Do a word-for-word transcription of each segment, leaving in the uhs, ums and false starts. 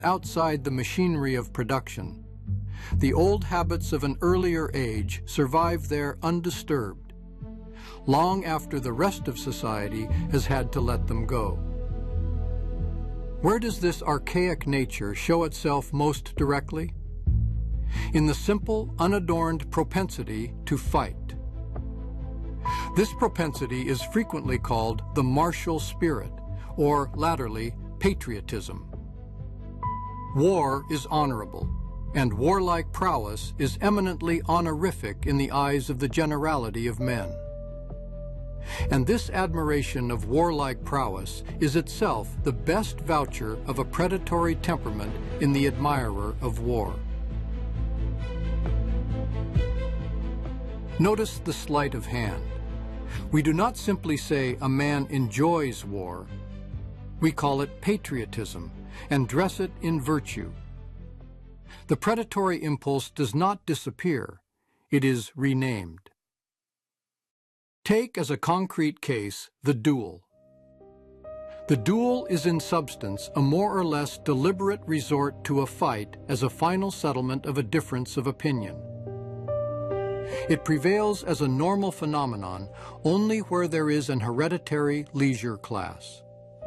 outside the machinery of production. The old habits of an earlier age survive there undisturbed, long after the rest of society has had to let them go. Where does this archaic nature show itself most directly? In the simple, unadorned propensity to fight. This propensity is frequently called the martial spirit, or latterly, patriotism. War is honorable, and warlike prowess is eminently honorific in the eyes of the generality of men. And this admiration of warlike prowess is itself the best voucher of a predatory temperament in the admirer of war. Notice the sleight of hand. We do not simply say a man enjoys war. We call it patriotism and dress it in virtue. The predatory impulse does not disappear. It is renamed. Take as a concrete case the duel. The duel is in substance a more or less deliberate resort to a fight as a final settlement of a difference of opinion. It prevails as a normal phenomenon only where there is an hereditary leisure class.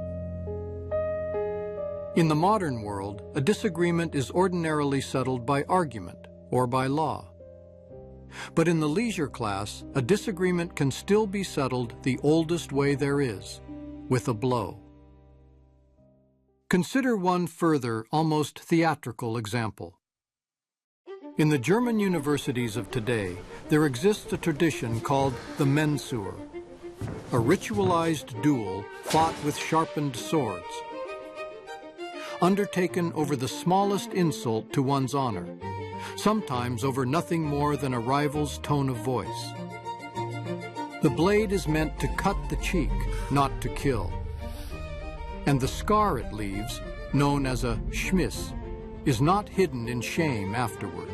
In the modern world, a disagreement is ordinarily settled by argument or by law. But in the leisure class, a disagreement can still be settled the oldest way there is, with a blow. Consider one further, almost theatrical example. In the German universities of today, there exists a tradition called the Mensur, a ritualized duel fought with sharpened swords, undertaken over the smallest insult to one's honor, sometimes over nothing more than a rival's tone of voice. The blade is meant to cut the cheek, not to kill. And the scar it leaves, known as a schmiss, is not hidden in shame afterward.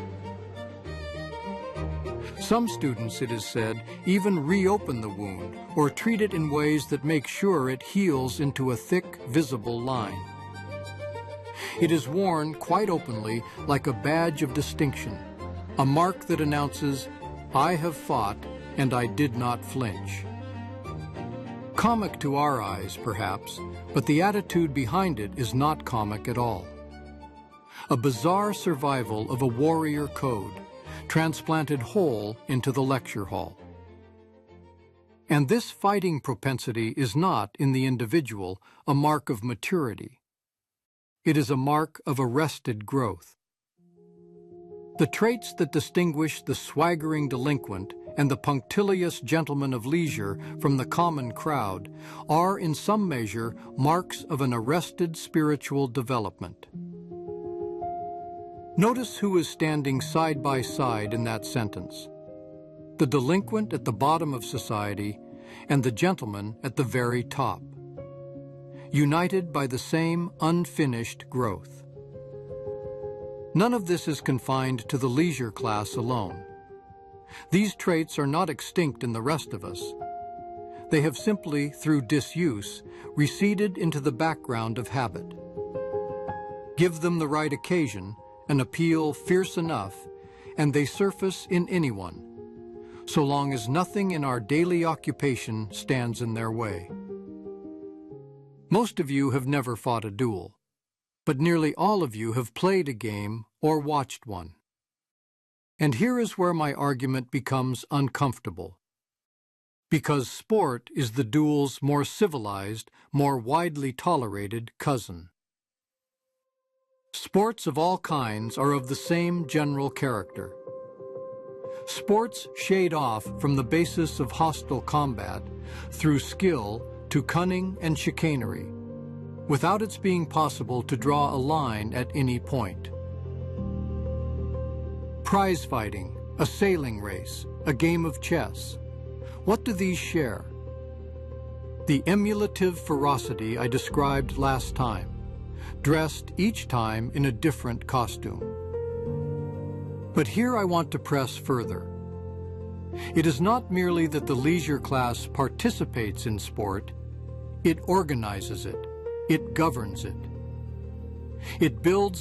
Some students, it is said, even reopen the wound or treat it in ways that make sure it heals into a thick, visible line. It is worn quite openly like a badge of distinction, a mark that announces, "I have fought and I did not flinch." Comic to our eyes, perhaps, but the attitude behind it is not comic at all. A bizarre survival of a warrior code, transplanted whole into the lecture hall. And this fighting propensity is not, in the individual, a mark of maturity. It is a mark of arrested growth. The traits that distinguish the swaggering delinquent and the punctilious gentleman of leisure from the common crowd are, in some measure, marks of an arrested spiritual development. Notice who is standing side by side in that sentence: the delinquent at the bottom of society and the gentleman at the very top, united by the same unfinished growth. None of this is confined to the leisure class alone. These traits are not extinct in the rest of us. They have simply, through disuse, receded into the background of habit. Give them the right occasion, an appeal fierce enough, and they surface in anyone, so long as nothing in our daily occupation stands in their way. Most of you have never fought a duel, but nearly all of you have played a game or watched one. And here is where my argument becomes uncomfortable. Because sport is the duel's more civilized, more widely tolerated cousin. Sports of all kinds are of the same general character. Sports shade off from the basis of hostile combat through skill to cunning and chicanery, without its being possible to draw a line at any point. Prize fighting, a sailing race, a game of chess. What do these share? The emulative ferocity I described last time, dressed each time in a different costume. But here I want to press further. It is not merely that the leisure class participates in sport, it organizes it, it governs it. It builds